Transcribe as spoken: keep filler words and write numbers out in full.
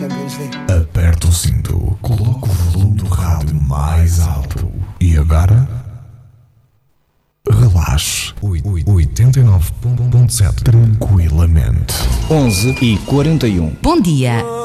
Champions League. Aperta o cinto, coloca o volume do rádio mais alto e agora relaxe. oitenta e nove ponto sete tranquilamente. onze e quarenta e um. Bom dia.